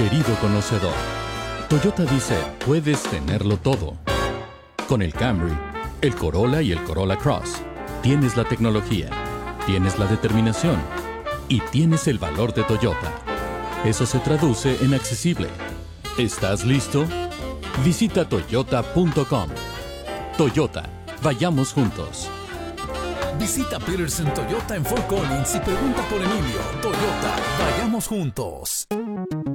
querido conocedor. Toyota dice, puedes tenerlo todo. Con el Camry, el Corolla y el Corolla Cross, tienes la tecnología, tienes la determinación y tienes el valor de Toyota. Eso se traduce en accesible. ¿Estás listo? Visita toyota.com. Toyota, vayamos juntos. Visita Peterson Toyota en Fort Collins y pregunta por Emilio. Toyota, vayamos juntos.